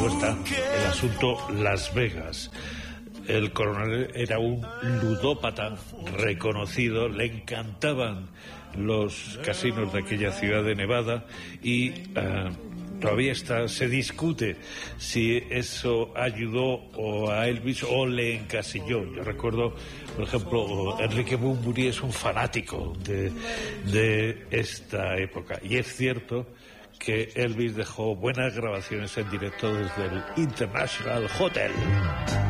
Está el asunto Las Vegas. El coronel era un ludópata reconocido, le encantaban los casinos de aquella ciudad de Nevada y todavía se discute si eso ayudó o a Elvis o le encasilló. Yo recuerdo, por ejemplo, Enrique Bunbury es un fanático de esta época, y es cierto que Elvis dejó buenas grabaciones en directo desde el International Hotel.